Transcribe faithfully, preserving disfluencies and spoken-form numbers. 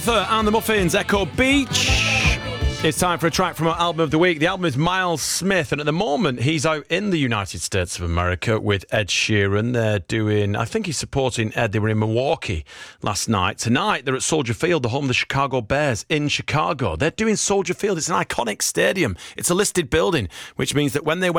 Arthur and the Muffins, Echo Beach. It's time for a track from our album of the week. The album is Miles Smith, and at the moment he's out in the United States of America with Ed Sheeran. They're doing, I think he's supporting Ed. They were in Milwaukee last night. Tonight they're at Soldier Field, the home of the Chicago Bears in Chicago. They're doing Soldier Field. It's an iconic stadium. It's a listed building, which means that when they went